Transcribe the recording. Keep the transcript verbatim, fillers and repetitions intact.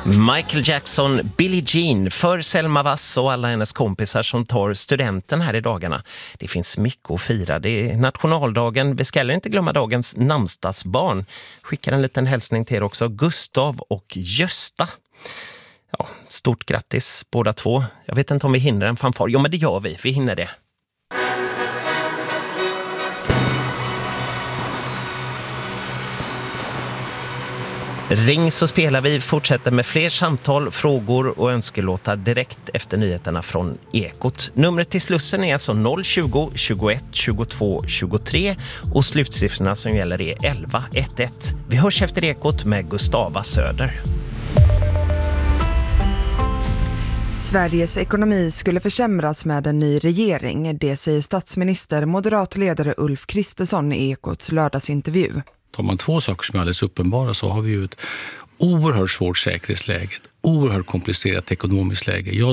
Michael Jackson, Billie Jean, för Selma Vass och alla hennes kompisar som tar studenten här i dagarna. Det finns mycket att fira. Det är nationaldagen. Vi ska heller inte glömma dagens namnsdagsbarn. Skickar en liten hälsning till er också. Gustav och Gösta. Ja, stort grattis båda två. Jag vet inte om vi hinner en fanfar. Jo, men det gör vi. Vi hinner det. Ring så spelar vi, fortsätter med fler samtal, frågor och önskelåtar direkt efter nyheterna från Ekot. Numret till Slussen är alltså noll tjugo, tjugoett, tjugotvå, tjugotre och slutsiffrorna som gäller är elva ett ett. Vi hörs efter Ekot med Gustava Söder. Sveriges ekonomi skulle försämras med en ny regering. Det säger statsminister, moderatledare Ulf Kristersson i Ekots lördagsintervju. Tar man två saker som är alldeles uppenbara så har vi ju ett oerhört svårt säkerhetsläge, ett oerhört komplicerat ekonomiskt läge. Jag